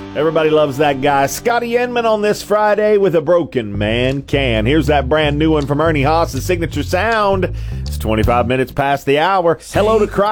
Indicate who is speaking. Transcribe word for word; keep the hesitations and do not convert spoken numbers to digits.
Speaker 1: Everybody loves that guy. Scotty Enman on this Friday with A Broken Man Can. Here's that brand new one from Ernie Haas, the signature sound. It's twenty-five minutes past the hour. Hello to Christ.